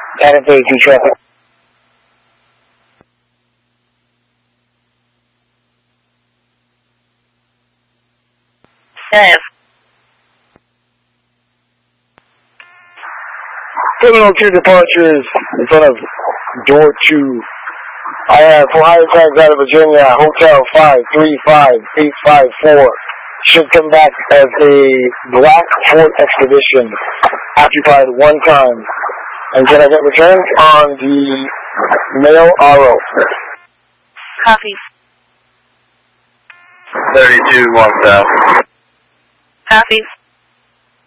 Adam 32 traffic. Yes. Terminal 2 departures in front of door 2. I have for higher tags out of Virginia, Hotel 535854. Should come back as a black Ford Expedition, occupied one time. And can I get returns on the male RO? Copy. 32 1 south. Copy.